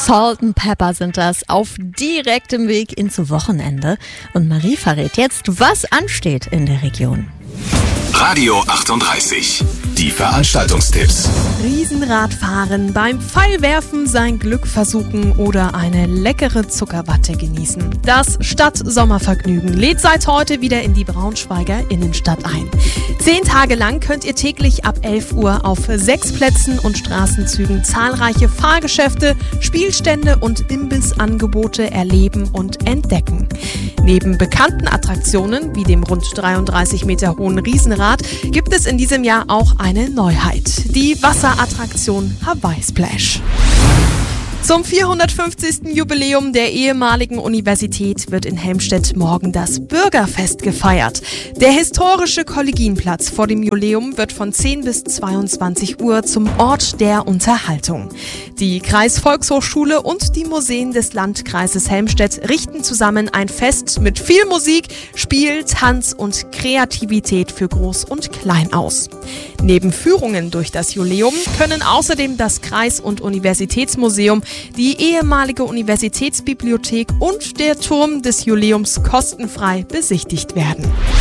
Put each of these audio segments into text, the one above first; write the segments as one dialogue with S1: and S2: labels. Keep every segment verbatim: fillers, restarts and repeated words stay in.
S1: Salt and Pepper sind das, auf direktem Weg ins Wochenende. Und Marie verrät jetzt, was ansteht in der Region.
S2: Radio achtunddreißig, die Veranstaltungstipps.
S3: Riesenradfahren, beim Pfeilwerfen sein Glück versuchen oder eine leckere Zuckerwatte genießen. Das Stadt-Sommervergnügen lädt seit heute wieder in die Braunschweiger Innenstadt ein. Zehn Tage lang könnt ihr täglich ab elf Uhr auf sechs Plätzen und Straßenzügen zahlreiche Fahrgeschäfte, Spielstände und Imbissangebote erleben und entdecken. Neben bekannten Attraktionen wie dem rund dreiunddreißig Meter hohen Riesenrad gibt es in diesem Jahr auch eine Neuheit, die Wasserattraktion Hawaii Splash. Zum vierhundertfünfzigsten Jubiläum der ehemaligen Universität wird in Helmstedt morgen das Bürgerfest gefeiert. Der historische Kollegienplatz vor dem Jubiläum wird von zehn bis zweiundzwanzig Uhr zum Ort der Unterhaltung. Die Kreisvolkshochschule und die Museen des Landkreises Helmstedt richten zusammen ein Fest mit viel Musik, Spiel, Tanz und Kreativität für Groß und Klein aus. Neben Führungen durch das Jubiläum können außerdem das Kreis- und Universitätsmuseum, die ehemalige Universitätsbibliothek und der Turm des Jubiläums kostenfrei besichtigt werden.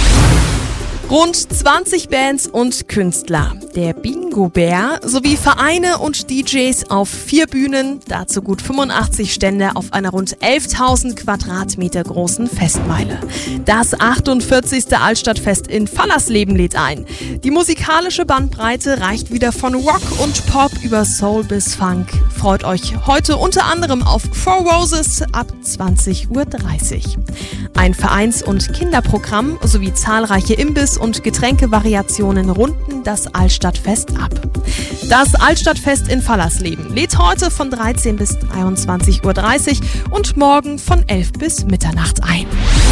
S3: Rund zwanzig Bands und Künstler, der Bingo-Bär sowie Vereine und D Js auf vier Bühnen, dazu gut fünfundachtzig Stände auf einer rund elftausend Quadratmeter großen Festmeile. Das achtundvierzigste Altstadtfest in Fallersleben lädt ein. Die musikalische Bandbreite reicht wieder von Rock und Pop über Soul bis Funk. Freut euch heute unter anderem auf Four Roses ab zwanzig Uhr dreißig. Ein Vereins- und Kinderprogramm sowie zahlreiche Imbiss- und Getränkevariationen runden das Altstadtfest ab. Das Altstadtfest in Fallersleben lädt heute von dreizehn bis dreiundzwanzig Uhr dreißig und morgen von elf bis Mitternacht ein.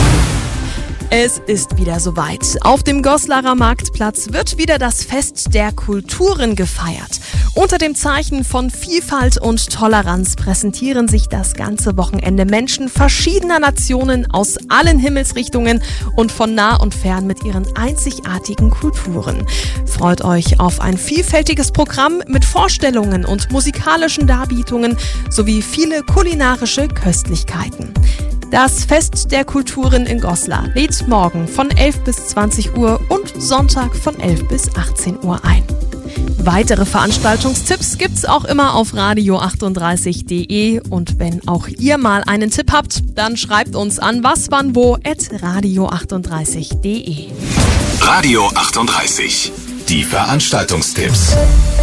S3: Es ist wieder soweit. Auf dem Goslarer Marktplatz wird wieder das Fest der Kulturen gefeiert. Unter dem Zeichen von Vielfalt und Toleranz präsentieren sich das ganze Wochenende Menschen verschiedener Nationen aus allen Himmelsrichtungen und von nah und fern mit ihren einzigartigen Kulturen. Freut euch auf ein vielfältiges Programm mit Vorstellungen und musikalischen Darbietungen sowie viele kulinarische Köstlichkeiten. Das Fest der Kulturen in Goslar lädt morgen von elf bis zwanzig Uhr und Sonntag von elf bis achtzehn Uhr ein. Weitere Veranstaltungstipps gibt's auch immer auf radio achtunddreißig punkt de und wenn auch ihr mal einen Tipp habt, dann schreibt uns an waswannwo at radio achtunddreißig punkt de.
S2: Radio achtunddreißig, die Veranstaltungstipps.